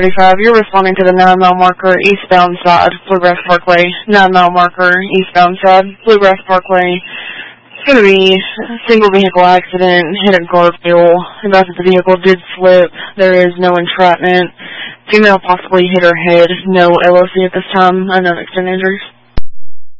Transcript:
35, you're responding to the 9-mile marker, eastbound side, Bluegrass Parkway. 9-mile marker, eastbound side, Bluegrass Parkway. It's going to be a single vehicle accident, hit a guardrail. About that the vehicle did slip. There is no entrapment. Female possibly hit her head. No LOC at this time. Unknown extent injuries.